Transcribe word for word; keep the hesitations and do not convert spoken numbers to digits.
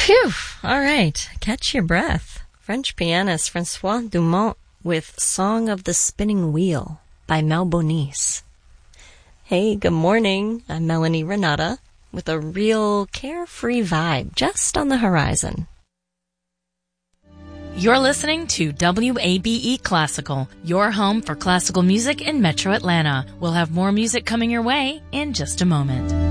Phew! All right, catch your breath. French pianist Francois Dumont with Song of the Spinning Wheel by Mel Bonis. Hey, good morning. I'm Melanie Renata with a real carefree vibe just on the horizon. You're listening to W A B E Classical, your home for classical music in Metro Atlanta. We'll have more music coming your way in just a moment.